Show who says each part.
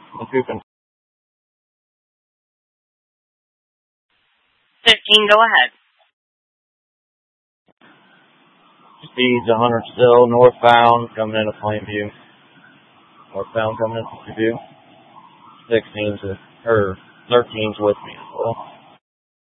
Speaker 1: If you can.
Speaker 2: 15, go ahead.
Speaker 1: Speeds 100 still, northbound, coming into Plainview. Northbound coming into Plainview. 13's with me as well.